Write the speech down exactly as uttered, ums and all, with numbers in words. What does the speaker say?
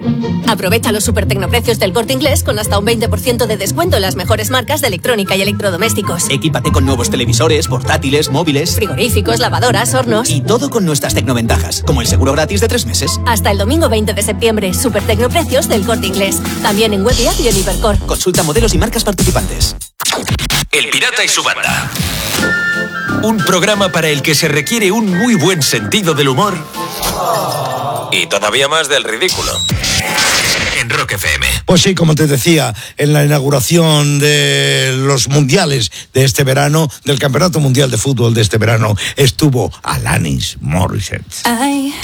Aprovecha los super tecnoprecios del Corte Inglés con hasta un veinte por ciento de descuento en las mejores marcas de electrónica y electrodomésticos. Equípate con nuevos televisores, portátiles, móviles, frigoríficos, lavadoras, hornos. Y todo con nuestras tecnoventajas, como el seguro gratis de tres meses. Hasta el domingo veinte de septiembre, super tecnoprecios del Corte Inglés. También en web y app y en Hipercor. Consulta modelos y marcas participantes. El Pirata y su banda. Un programa para el que se requiere un muy buen sentido del humor y todavía más del ridículo. En Rock F M. Pues sí, como te decía, en la inauguración de los mundiales de este verano, del Campeonato Mundial de Fútbol de este verano, estuvo Alanis Morissette. I